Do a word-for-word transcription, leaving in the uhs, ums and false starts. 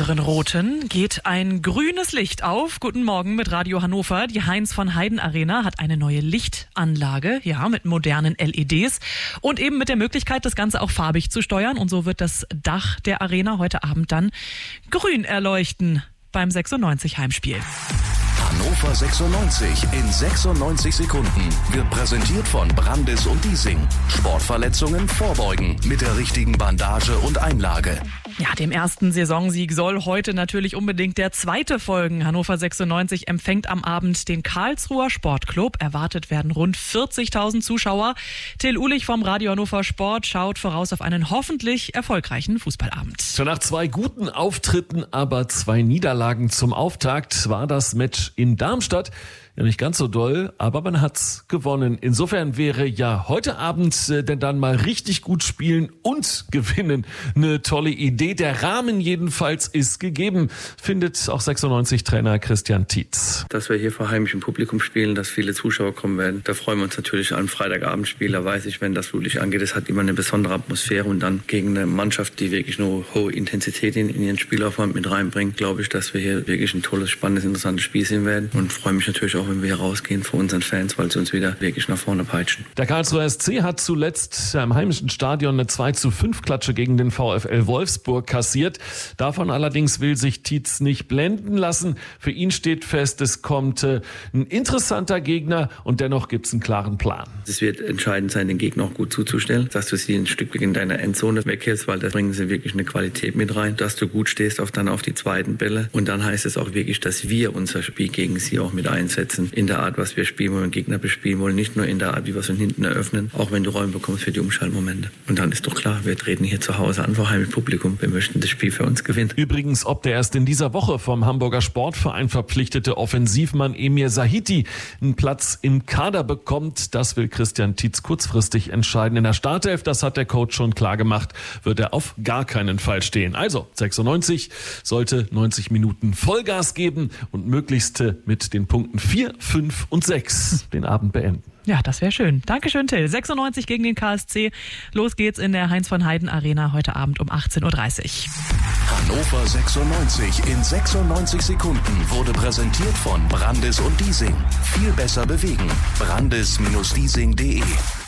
unseren Roten geht ein grünes Licht auf. Guten Morgen mit Radio Hannover. Die Heinz von Heiden Arena hat eine neue Lichtanlage, ja, mit modernen L E Ds und eben mit der Möglichkeit, das Ganze auch farbig zu steuern. Und so wird das Dach der Arena heute Abend dann grün erleuchten beim sechsundneunzig Heimspiel. Hannover sechsundneunzig in sechsundneunzig Sekunden wird präsentiert von Brandis und Diesing. Sportverletzungen vorbeugen mit der richtigen Bandage und Einlage. Ja, dem ersten Saisonsieg soll heute natürlich unbedingt der zweite folgen. Hannover sechsundneunzig empfängt am Abend den Karlsruher Sportclub. Erwartet werden rund vierzigtausend Zuschauer. Till Uhlich vom Radio Hannover Sport schaut voraus auf einen hoffentlich erfolgreichen Fußballabend. Schon nach zwei guten Auftritten, aber zwei Niederlagen zum Auftakt war das Match in Darmstadt ja nicht ganz so doll, aber man hat's gewonnen. Insofern wäre ja heute Abend äh, denn dann mal richtig gut spielen und gewinnen eine tolle Idee. Der Rahmen jedenfalls ist gegeben, findet auch sechsundneunzig-Trainer Christian Tietz. Dass wir hier vor heimischem Publikum spielen, dass viele Zuschauer kommen werden, da freuen wir uns natürlich an Freitagabendspiel. Da weiß ich, wenn das wirklich angeht, es hat immer eine besondere Atmosphäre und dann gegen eine Mannschaft, die wirklich nur hohe Intensität in, in ihren Spielaufwand mit reinbringt, glaube ich, dass wir hier wirklich ein tolles, spannendes, interessantes Spiel sehen werden und freue mich natürlich auch, wenn wir hier rausgehen vor unseren Fans, weil sie uns wieder wirklich nach vorne peitschen. Der Karlsruher S C hat zuletzt im heimischen Stadion eine zwei zu fünf Klatsche gegen den VfL Wolfsburg kassiert. Davon allerdings will sich Tietz nicht blenden lassen. Für ihn steht fest, es kommt äh, ein interessanter Gegner und dennoch gibt es einen klaren Plan. Es wird entscheidend sein, den Gegner auch gut zuzustellen, dass du sie ein Stück in deiner Endzone weghältst, weil da bringen sie wirklich eine Qualität mit rein, dass du gut stehst auf dann auf die zweiten Bälle und dann heißt es auch wirklich, dass wir unser Spiel gegen sie auch mit einsetzen. In der Art, was wir spielen wollen, Gegner bespielen wollen, nicht nur in der Art, wie wir es von hinten eröffnen, auch wenn du Räume bekommst für die Umschaltmomente. Und dann ist doch klar, wir treten hier zu Hause an vor Heimpublikum. Wir möchten das Spiel für uns gewinnen. Übrigens, ob der erst in dieser Woche vom Hamburger Sportverein verpflichtete Offensivmann Emir Sahiti einen Platz im Kader bekommt, das will Christian Tietz kurzfristig entscheiden. In der Startelf, das hat der Coach schon klar gemacht, wird er auf gar keinen Fall stehen. Also sechsundneunzig sollte neunzig Minuten Vollgas geben und möglichst mit den Punkten vier, fünf und sechs den Abend beenden. Ja, das wäre schön. Dankeschön, Till. sechsundneunzig gegen den K S C. Los geht's in der Heinz von Heiden Arena heute Abend um achtzehn Uhr dreißig. Hannover sechsundneunzig in sechsundneunzig Sekunden wurde präsentiert von Brandis und Diesing. Viel besser bewegen. Brandis Bindestrich Diesing Punkt de